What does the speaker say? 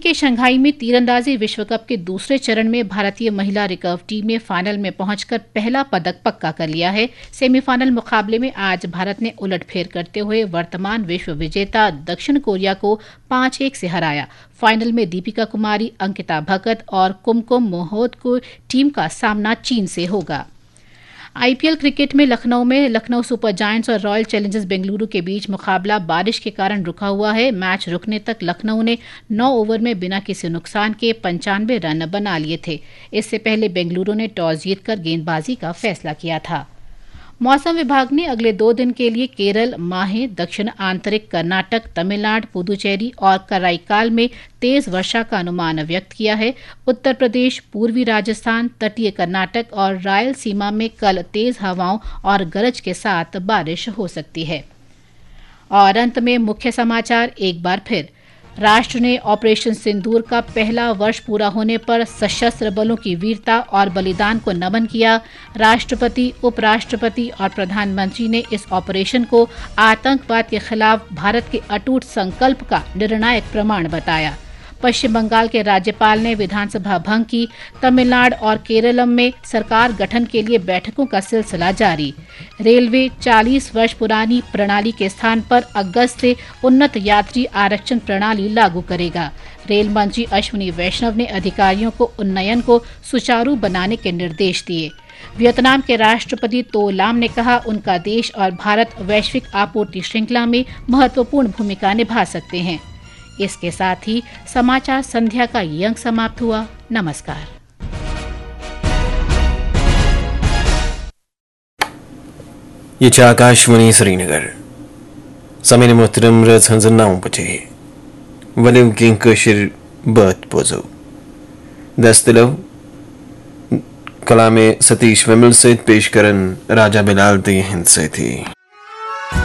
के शंघाई में तीरंदाजी विश्व कप के दूसरे चरण में भारतीय महिला रिकर्व टीम ने फाइनल में पहुंचकर पहला पदक पक्का कर लिया है। सेमीफाइनल मुकाबले में आज भारत ने उलटफेर करते हुए वर्तमान विश्व विजेता दक्षिण कोरिया को 5-1 से हराया। फाइनल में दीपिका कुमारी, अंकिता भगत और कुमकुम मोहोत को टीम का सामना चीन से होगा। आईपीएल क्रिकेट में लखनऊ सुपर जायंट्स और रॉयल चैलेंजर्स बेंगलुरु के बीच मुकाबला बारिश के कारण रुका हुआ है। मैच रुकने तक लखनऊ ने 9 ओवर में बिना किसी नुकसान के 95 रन बना लिए थे। इससे पहले बेंगलुरु ने टॉस जीतकर गेंदबाजी का फैसला किया था। मौसम विभाग ने अगले 2 दिन के लिए केरल, माहे, दक्षिण आंतरिक कर्नाटक, तमिलनाडु, पुदुचेरी और कराईकाल में तेज वर्षा का अनुमान व्यक्त किया है। उत्तर प्रदेश, पूर्वी राजस्थान, तटीय कर्नाटक और रायलसीमा में कल तेज हवाओं और गरज के साथ बारिश हो सकती है। और अंत में मुख्य समाचार एक बार फिर। राष्ट्र ने ऑपरेशन सिंदूर का पहला वर्ष पूरा होने पर सशस्त्र बलों की वीरता और बलिदान को नमन किया। राष्ट्रपति, उपराष्ट्रपति और प्रधानमंत्री ने इस ऑपरेशन को आतंकवाद के खिलाफ भारत के अटूट संकल्प का निर्णायक प्रमाण बताया। पश्चिम बंगाल के राज्यपाल ने विधानसभा भंग की। तमिलनाडु और केरलम में सरकार गठन के लिए बैठकों का सिलसिला जारी। रेलवे 40 वर्ष पुरानी प्रणाली के स्थान पर अगस्त से उन्नत यात्री आरक्षण प्रणाली लागू करेगा। रेल मंत्री अश्विनी वैष्णव ने अधिकारियों को उन्नयन को सुचारू बनाने के निर्देश दिए। वियतनाम के राष्ट्रपति तो लाम ने कहा उनका देश और भारत वैश्विक आपूर्ति श्रृंखला में महत्वपूर्ण भूमिका निभा सकते हैं। इसके साथ ही समाचार संध्या का ये अंक समाप्त हुआ। नमस्कार। ये आकाशवाणी श्रीनगर समय मोहतरम रज हंजन 9 बजे वलिम किंग कशिर बत पोजो दस्तलव कलामे सतीश विमल सहित पेश करन राजा बिलाल दी हिंद से थी।